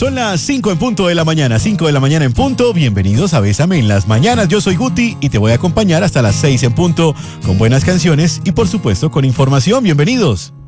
Son las 5 en punto de la mañana, 5 de la mañana en punto. Bienvenidos a Bésame en las mañanas. Yo soy Guti y te voy a acompañar hasta las 6 en punto con buenas canciones y por supuesto con información. Bienvenidos.